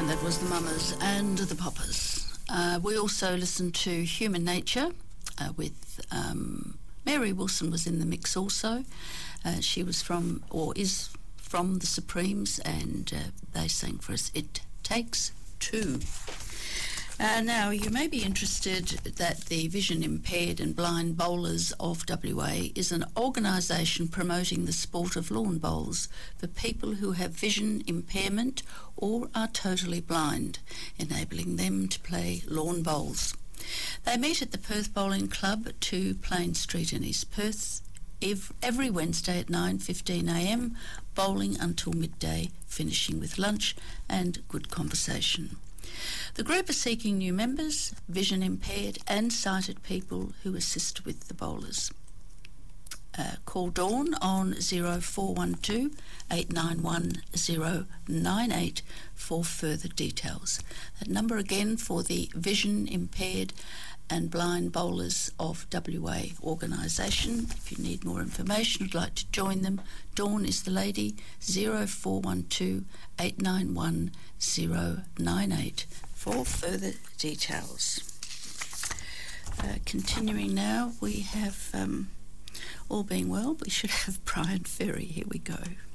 That was the Mamas and the Papas. We also listened to Human Nature with Mary Wilson was in the mix also. She was from, or is from, the Supremes, and they sang for us It Takes Two. Now, you may be interested that the Vision Impaired and Blind Bowlers of WA is an organisation promoting the sport of lawn bowls for people who have vision impairment or are totally blind, enabling them to play lawn bowls. They meet at the Perth Bowling Club, 2 Plain Street in East Perth, every Wednesday at 9:15am, bowling until midday, finishing with lunch and good conversation. The group are seeking new members, vision impaired and sighted people who assist with the bowlers. Call Dawn on 0412 891 098 for further details. That number again for the Vision Impaired and Blind Bowlers of WA organisation. If you need more information, would like to join them, Dawn is the lady, 0412 891 098 for further details. Continuing now, we have, all being well, we should have Brian Ferry. Here we go.